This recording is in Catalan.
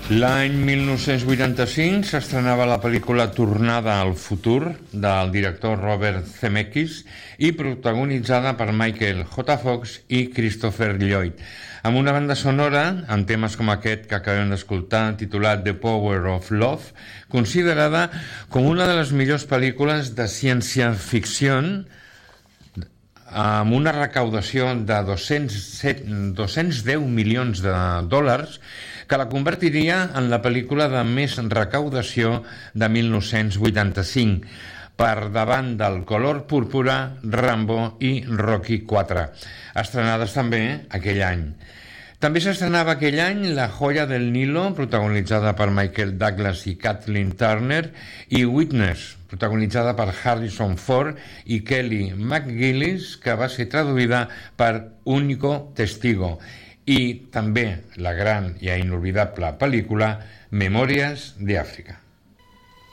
L'any 1985 s'estrenava la pel·lícula Tornada al futur del director Robert Zemeckis i protagonitzada per Michael J. Fox i Christopher Lloyd, amb una banda sonora amb temes com aquest que acabem d'escoltar, titulat The Power of Love, considerada com una de les millors pel·lícules de ciència-ficció, amb una recaudació de 210 milions de dòlars, que la convertiria en la pel·lícula de més recaudació de 1985, per davant del Color Púrpura, Rambo i Rocky IV, estrenades també aquell any. També s'estrenava aquell any La joya del Nilo, protagonitzada per Michael Douglas i Kathleen Turner, i Witness, protagonitzada per Harrison Ford i Kelly McGillis, que va ser traduïda per Único Testigo, i també la gran i inolvidable pel·lícula Memòries d'Àfrica.